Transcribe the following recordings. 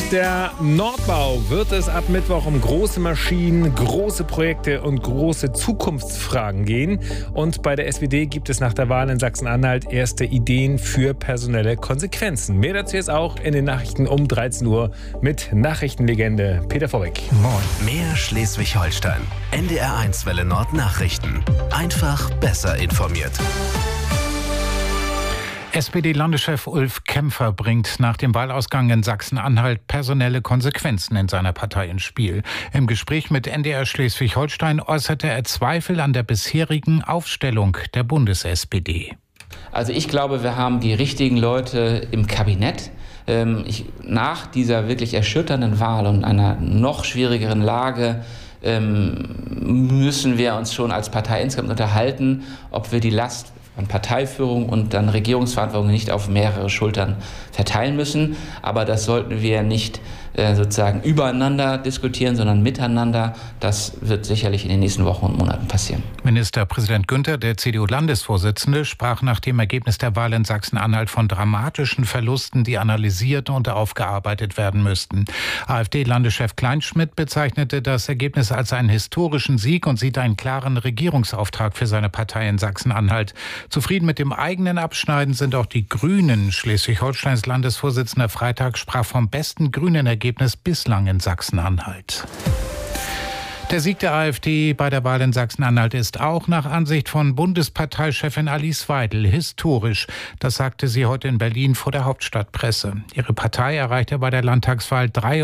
Der Nordbau wird es ab Mittwoch um große Maschinen, große Projekte und große Zukunftsfragen gehen. Und bei der SPD gibt es nach der Wahl in Sachsen-Anhalt erste Ideen für personelle Konsequenzen. Mehr dazu jetzt auch in den Nachrichten um 13 Uhr mit Nachrichtenlegende Peter Vorbeck. Moin. Mehr Schleswig-Holstein. NDR1 Welle Nord Nachrichten. Einfach besser informiert. SPD-Landeschef Ulf Kämpfer bringt nach dem Wahlausgang in Sachsen-Anhalt personelle Konsequenzen in seiner Partei ins Spiel. Im Gespräch mit NDR Schleswig-Holstein äußerte er Zweifel an der bisherigen Aufstellung der Bundes-SPD. Also ich glaube, wir haben die richtigen Leute im Kabinett. Nach dieser wirklich erschütternden Wahl und einer noch schwierigeren Lage müssen wir uns schon als Partei insgesamt unterhalten, ob wir die Last von Parteiführung und dann Regierungsverantwortung nicht auf mehrere Schultern verteilen müssen. Aber das sollten wir nicht sozusagen übereinander diskutieren, sondern miteinander. Das wird sicherlich in den nächsten Wochen und Monaten passieren. Ministerpräsident Günther, der CDU-Landesvorsitzende, sprach nach dem Ergebnis der Wahl in Sachsen-Anhalt von dramatischen Verlusten, die analysiert und aufgearbeitet werden müssten. AfD-Landeschef Kleinschmidt bezeichnete das Ergebnis als einen historischen Sieg und sieht einen klaren Regierungsauftrag für seine Partei in Sachsen-Anhalt. Zufrieden mit dem eigenen Abschneiden sind auch die Grünen. Schleswig-Holsteins Landesvorsitzender Freitag sprach vom besten grünen Ergebnis bislang in Sachsen-Anhalt. Der Sieg der AfD bei der Wahl in Sachsen-Anhalt ist auch nach Ansicht von Bundesparteichefin Alice Weidel historisch. Das sagte sie heute in Berlin vor der Hauptstadtpresse. Ihre Partei erreichte bei der Landtagswahl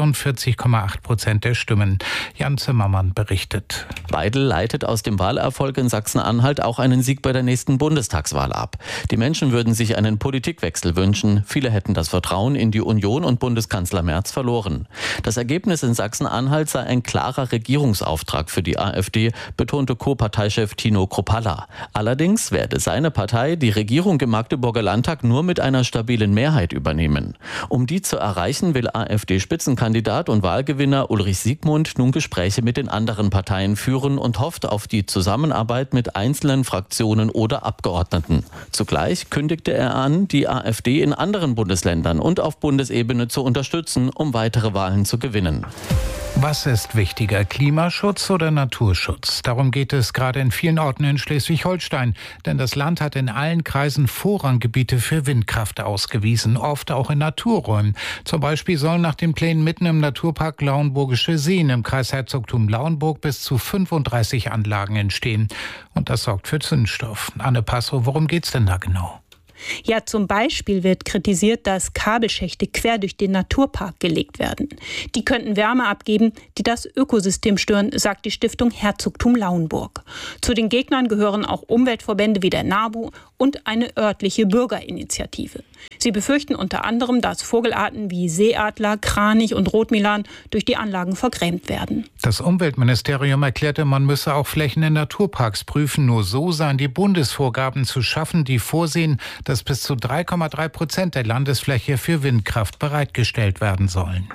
43,8% der Stimmen. Jan Zimmermann berichtet. Weidel leitet aus dem Wahlerfolg in Sachsen-Anhalt auch einen Sieg bei der nächsten Bundestagswahl ab. Die Menschen würden sich einen Politikwechsel wünschen. Viele hätten das Vertrauen in die Union und Bundeskanzler Merz verloren. Das Ergebnis in Sachsen-Anhalt sei ein klarer Regierungsauftrag für die AfD, betonte Co-Parteichef Tino Kruppalla. Allerdings werde seine Partei die Regierung im Magdeburger Landtag nur mit einer stabilen Mehrheit übernehmen. Um die zu erreichen, will AfD-Spitzenkandidat und Wahlgewinner Ulrich Siegmund nun Gespräche mit den anderen Parteien führen und hofft auf die Zusammenarbeit mit einzelnen Fraktionen oder Abgeordneten. Zugleich kündigte er an, die AfD in anderen Bundesländern und auf Bundesebene zu unterstützen, um weitere Wahlen zu gewinnen. Was ist wichtiger, Klimaschutz oder Naturschutz? Darum geht es gerade in vielen Orten in Schleswig-Holstein. Denn das Land hat in allen Kreisen Vorranggebiete für Windkraft ausgewiesen, oft auch in Naturräumen. Zum Beispiel sollen nach den Plänen mitten im Naturpark Lauenburgische Seen im Kreisherzogtum Lauenburg bis zu 35 Anlagen entstehen. Und das sorgt für Zündstoff. Anne Passow, worum geht's denn da genau? Ja, zum Beispiel wird kritisiert, dass Kabelschächte quer durch den Naturpark gelegt werden. Die könnten Wärme abgeben, die das Ökosystem stören, sagt die Stiftung Herzogtum Lauenburg. Zu den Gegnern gehören auch Umweltverbände wie der NABU und eine örtliche Bürgerinitiative. Sie befürchten unter anderem, dass Vogelarten wie Seeadler, Kranich und Rotmilan durch die Anlagen vergrämt werden. Das Umweltministerium erklärte, man müsse auch Flächen in Naturparks prüfen. Nur so seien die Bundesvorgaben zu schaffen, die vorsehen, dass bis zu 3,3% der Landesfläche für Windkraft bereitgestellt werden sollen.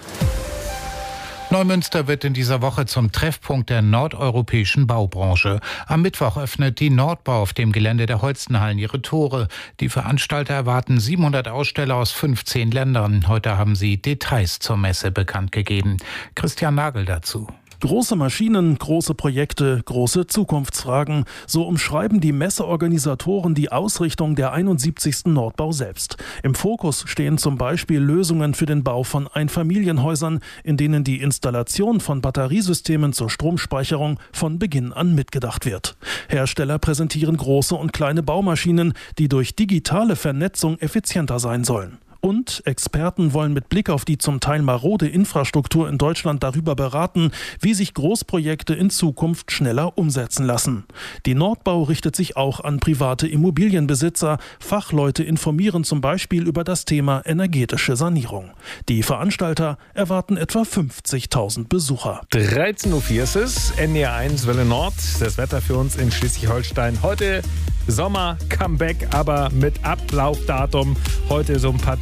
Neumünster wird in dieser Woche zum Treffpunkt der nordeuropäischen Baubranche. Am Mittwoch öffnet die Nordbau auf dem Gelände der Holstenhallen ihre Tore. Die Veranstalter erwarten 700 Aussteller aus 15 Ländern. Heute haben sie Details zur Messe bekannt gegeben. Christian Nagel dazu. Große Maschinen, große Projekte, große Zukunftsfragen. So umschreiben die Messeorganisatoren die Ausrichtung der 71. Nordbau selbst. Im Fokus stehen zum Beispiel Lösungen für den Bau von Einfamilienhäusern, in denen die Installation von Batteriesystemen zur Stromspeicherung von Beginn an mitgedacht wird. Hersteller präsentieren große und kleine Baumaschinen, die durch digitale Vernetzung effizienter sein sollen. Und Experten wollen mit Blick auf die zum Teil marode Infrastruktur in Deutschland darüber beraten, wie sich Großprojekte in Zukunft schneller umsetzen lassen. Die Nordbau richtet sich auch an private Immobilienbesitzer. Fachleute informieren zum Beispiel über das Thema energetische Sanierung. Die Veranstalter erwarten etwa 50.000 Besucher. 13.04 Uhr ist es, NDR1 Welle Nord. Das Wetter für uns in Schleswig-Holstein. Heute Sommer-Comeback, aber mit Ablaufdatum. Heute so ein paar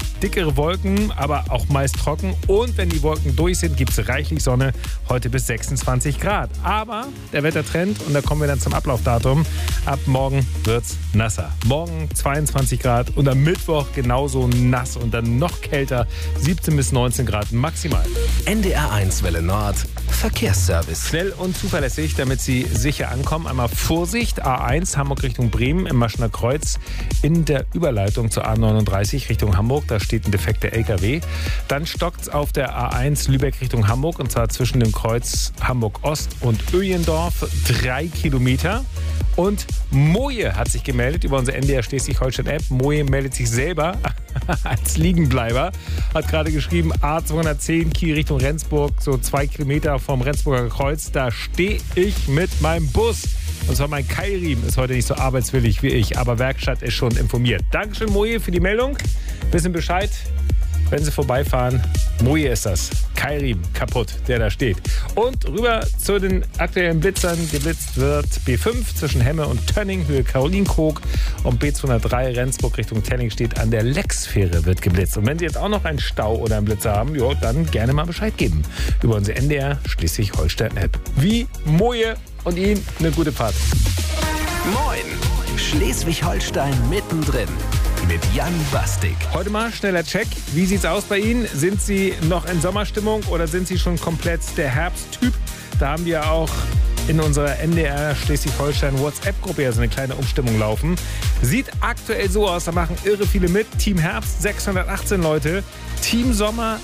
dickere Wolken, aber auch meist trocken. Und wenn die Wolken durch sind, gibt es reichlich Sonne, heute bis 26 Grad. Aber der Wettertrend, und da kommen wir dann zum Ablaufdatum, ab morgen wird's nasser. Morgen 22 Grad und am Mittwoch genauso nass und dann noch kälter, 17 bis 19 Grad maximal. NDR 1 Welle Nord, Verkehrsservice. Schnell und zuverlässig, damit Sie sicher ankommen. Einmal Vorsicht, A1 Hamburg Richtung Bremen im Maschener Kreuz in der Überleitung zur A39 Richtung Hamburg. Da steht ein defekter LKW. Dann stockt es auf der A1 Lübeck Richtung Hamburg und zwar zwischen dem Kreuz Hamburg Ost und Öjendorf 3 Kilometer. Und Moje hat sich gemeldet über unsere NDR Schleswig-Holstein-App. Moje meldet sich selber als Liegenbleiber. Hat gerade geschrieben, A210 Kiel Richtung Rendsburg, so 2 Kilometer vom Rendsburger Kreuz. Da stehe ich mit meinem Bus. Und zwar mein Keilriemen ist heute nicht so arbeitswillig wie ich, aber Werkstatt ist schon informiert. Dankeschön, Moje, für die Meldung. Wissen Bescheid, wenn Sie vorbeifahren. Moje ist das. Keilriemen kaputt, der da steht. Und rüber zu den aktuellen Blitzern. Geblitzt wird B5 zwischen Hemme und Tönning, Höhe Karolinkrog. Und B203 Rendsburg Richtung Tenning steht an der Leckfähre, wird geblitzt. Und wenn Sie jetzt auch noch einen Stau oder einen Blitzer haben, jo, dann gerne mal Bescheid geben. Über unsere NDR Schleswig-Holstein-App. Wie Moje und Ihnen eine gute Fahrt. Moin! Schleswig-Holstein mittendrin. Mit Jan Bastik. Heute mal schneller Check. Wie sieht's aus bei Ihnen? Sind Sie noch in Sommerstimmung oder sind Sie schon komplett der Herbsttyp? Da haben wir auch in unserer NDR Schleswig-Holstein WhatsApp-Gruppe ja so eine kleine Umstimmung laufen. Sieht aktuell so aus, da machen irre viele mit. Team Herbst 618 Leute, Team Sommer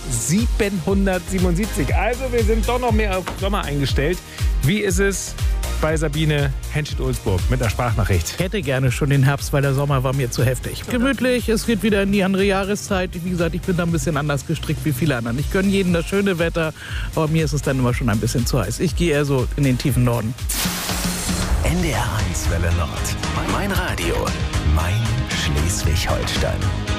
777. Also wir sind doch noch mehr auf Sommer eingestellt. Wie ist es bei Sabine Henschel-Ulzburg mit der Sprachnachricht? Ich hätte gerne schon den Herbst, weil der Sommer war mir zu heftig. Gemütlich, es geht wieder in die andere Jahreszeit. Wie gesagt, ich bin da ein bisschen anders gestrickt wie viele anderen. Ich gönne jedem das schöne Wetter, aber mir ist es dann immer schon ein bisschen zu heiß. Ich gehe eher so in den tiefen Norden. NDR 1 Welle Nord. Mein Radio. Mein Schleswig-Holstein.